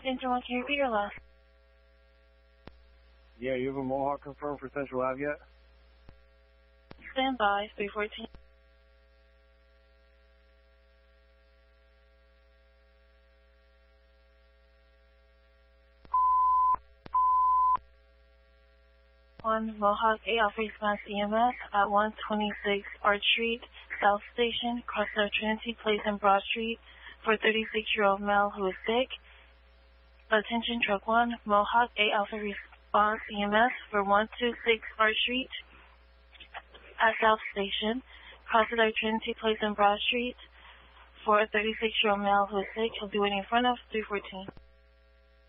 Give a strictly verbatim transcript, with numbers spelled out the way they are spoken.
Danger one, can you repeat your last? Yeah, you have a Mohawk confirmed for Central Ave yet? Stand by, three fourteen. One Mohawk eight Alpha response E M S at one twenty-six Arch Street, South Station, cross the Trinity Place and Broad Street for a thirty-six-year-old male who is sick. Attention Truck one, Mohawk eight Alpha response E M S for one twenty-six Arch Street at South Station, cross the Trinity Place and Broad Street for a thirty-six-year-old male who is sick. He'll be waiting in front of three fourteen.